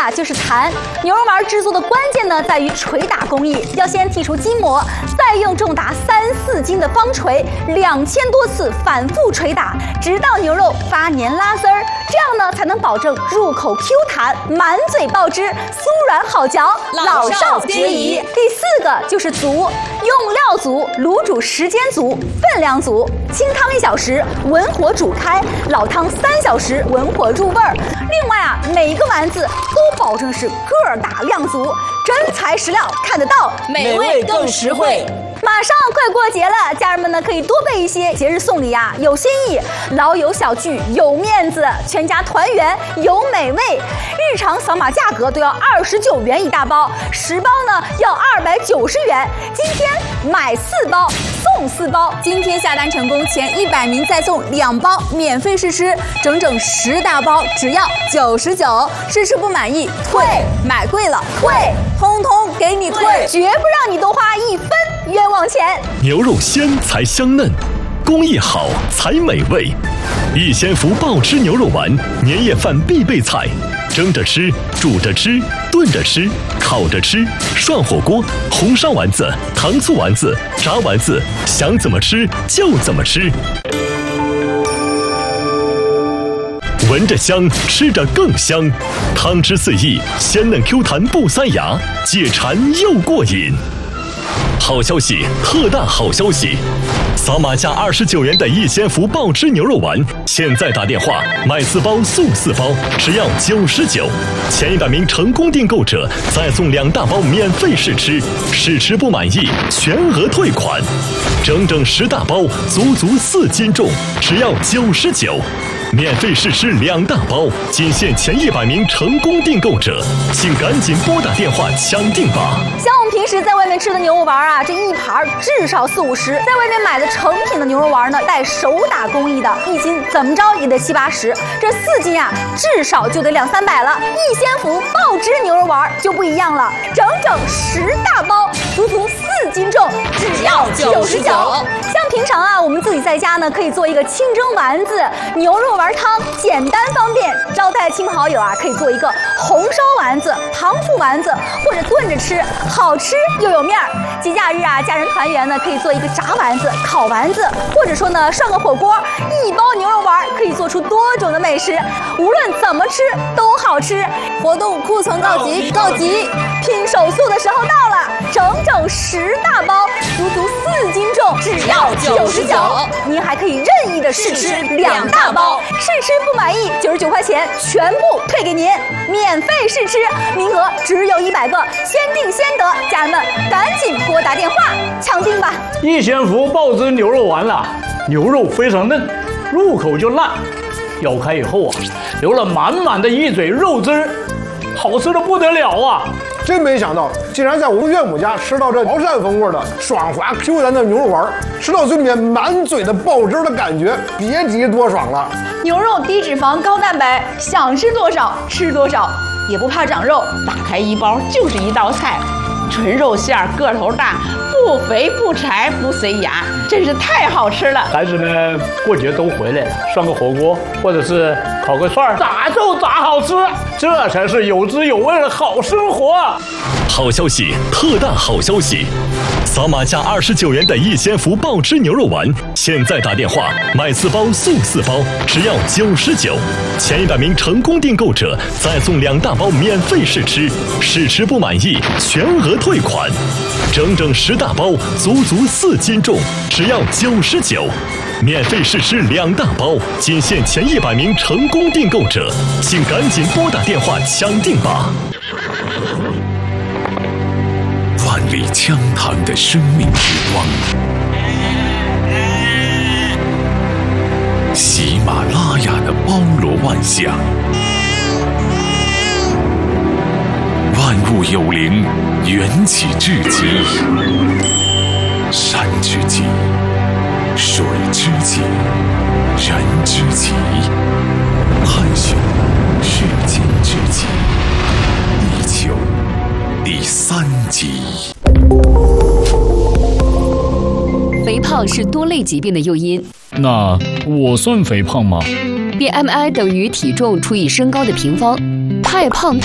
啊就是弹。牛肉丸制作的关键呢在于捶打工艺，要先剔除筋膜，再用重达3、4斤的方锤2000多次反复捶打，直到牛肉发黏拉丝儿，这样呢才能保证入口 Q 弹，满嘴爆汁，酥软好嚼，老少皆宜。第4个就是足，用料足，卤煮时间足，分量足，清汤1小时，文火煮开，老汤3小时，文火入味儿。另外啊，每一个丸子都保证是个儿大量足，真材实料看得到， 美味更实惠。 马上快过节了，家人们呢可以多备一些节日送礼呀，有新意，老友小聚有面子，全家团圆有美味。日常扫码价格都要29元一大包，10包呢要290元。今天买4包送4包， 今天下单成功前100名再送2包免费试吃，整整10大包只要99，试吃不满意退，买贵了退，通通给你退， 绝不让你多花1分冤枉钱。 牛肉鲜才香嫩，工艺好才美味。逸仙福爆汁牛肉丸，年夜饭必备菜，蒸着吃，煮着吃，炖着吃，烤着吃，涮火锅，红烧丸子，糖醋丸子，炸丸子，想怎么吃就怎么吃。闻着香，吃着更香，汤汁四溢，鲜嫩 Q 弹不塞牙，解馋又过瘾。好消息，特大好消息！扫码价29元的逸仙福爆汁牛肉丸，现在打电话买4包送4包，只要99。前100名成功订购者再送2大包免费试吃，试吃不满意全额退款。整整10大包，足4斤重，只要99。免费试吃2大包，仅限前100名成功订购者，请赶紧拨打电话抢订吧。 像我们平时在外面吃的牛肉丸啊，这一盘至少40-50，在外面买的成品的牛肉丸呢，带手打工艺的，1斤怎么着也得70-80，这4斤啊，至少就得200-300了。逸仙福爆汁牛肉丸就不一样了，整整10大包，足4斤重，只要99。像平常啊，我们自己在家呢，可以做一个清蒸丸子、牛肉丸汤，简单方便。招待亲朋好友啊，可以做一个红烧丸子、糖醋丸子，或者炖着吃，好吃又有面儿。节假日啊，家人团圆呢，可以做一个炸丸子、烤丸子，或者说呢，涮个火锅。1包牛肉丸可以做出多种的美食，无论怎么吃都好吃。 活动库存告急， 拼手速的时候到了，整10大包，足4斤重，只要99。您还可以任意的试吃2大包，试吃不满意99块钱全部退给您，免费试吃，名额只有100个，先订先得，家人们赶紧拨打电话抢订吧。 逸仙福爆汁牛肉丸了，牛肉非常嫩，入口就烂，咬开以后啊，流了满满的一嘴肉汁儿，好吃的不得了啊！ 真没想到，竟然在我们岳母家吃到这潮汕风味的爽滑 Q 弹的牛肉丸，吃到嘴里面满嘴的爆汁的感觉，别提多爽了。 牛肉低脂肪高蛋白，想吃多少吃多少，也不怕长肉，打开1包就是一道菜。纯肉馅儿，个头大，不肥不柴不塞牙，真是太好吃了。 孩子们过节都回来了，涮个火锅或者是烤个串儿，咋就咋好吃，这才是有滋有味的好生活。 好消息，特大好消息！扫码价29元的逸仙福爆汁牛肉丸，现在打电话买4包送4包，只要99。前100名成功订购者再送2大包免费试吃，试吃不满意全额退款。整10大包，足4斤重，只要99。免费试吃2大包，仅限前100名成功订购者，请赶紧拨打电话抢订吧。万里江塘的生命之光，喜马拉雅的包罗万象，万物有灵，缘起至极。山之极，水之极，人之极，探寻世间之极，地球第3集。 肥胖是多类疾病的诱因。 那我算肥胖吗？ BMI 等于体重除以身高的平方，太胖